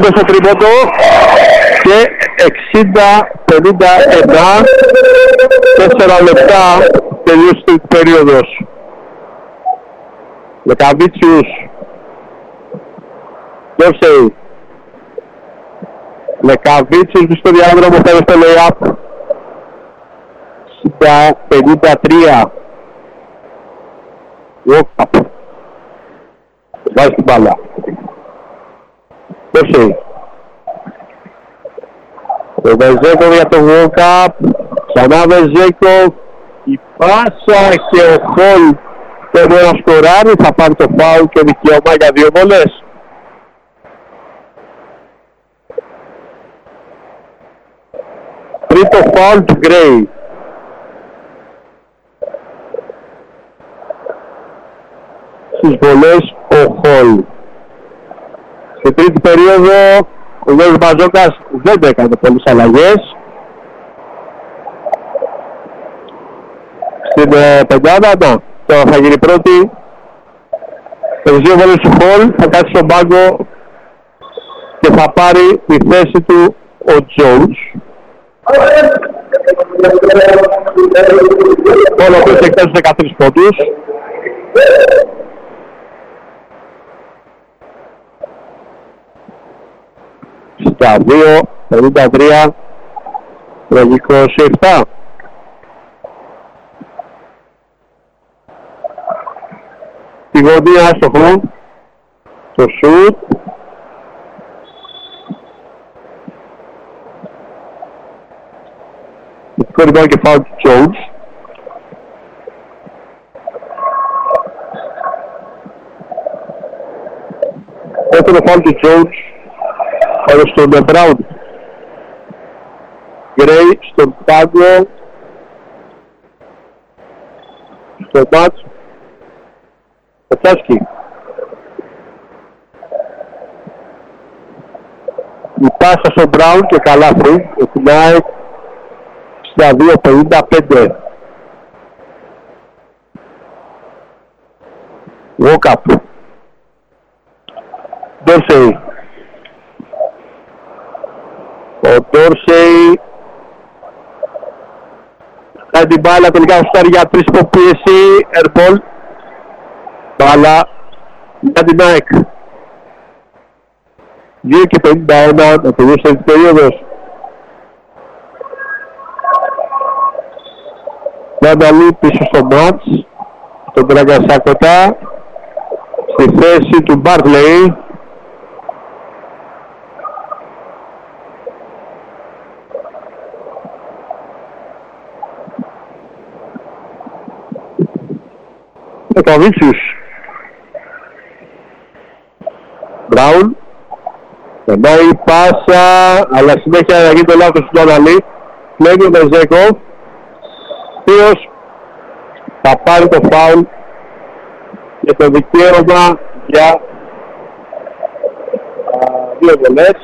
Μπήκε στο τρίποντο και 60-51, 4 λεπτά τελείωσε την περίοδος. Λεκαβίτσιους, Ντόρσεϊ, Λεκαβίτσιους στο διάδρομο, φέρει στο lay-up. 53, Walkup, βάζει την μπάλα. Ντόρσεϊ, ο Βεζέκοφ για το Walkup, ξανά Βεζέκοφ, η πάσα και ο Χολ πρέπει να σκοράρει, θα πάρει το φάουλ και δικαίωμα για 2 βολές. Τρίτο φάουλ του Γκρέι. Στις βολές ο Χολ. Στην τρίτη περίοδο ο Γιώργος Μπαζόκας δεν έκανε πολλές αλλαγές. Στην πεντάδα, τώρα θα γίνει πρώτη. Les 2 βολές του Χολ, θα κάτσει στον πάγκο και θα πάρει τη θέση του ο Jones. Όλο αυτό έχει εκτός 13 πόντους. Στα 2, 53, λογικό σε 7. Τη γωνία άστοχο, το σουτ. Μικρό λοιπόν και φάουλ του Jones. Δεύτερο φάουλ του Jones εδώ στον Brown. Γκρέι στον πάγκο. Στο μάτς. Πετσάσκι. Η πάσα στον Brown και καλάθι. Ετοιμάει στα 2.55. Walkup. Ντόρσεϊ. Ο Ντόρσεϊ κάνει την μπάλα, τελικά φτάρει για 3 υποπίεση. Airball. Μπάλα για την ΑΕΚ. 2.51 να τελειώσει την περίοδος. Βανταλή πίσω στο μάτς, τον Τραγκασάκοτα, στη θέση του Μπάρλεϊ. Εκαβίτσιους. Μπράουν, περνάει η πάσα, αλλά συνέχεια να γίνει το λάθος του Βανταλή. Πλέγει ο Βεζέκοφ, οποίος θα πάρει το φάουλ και το δικαίωμα για 2 βολές.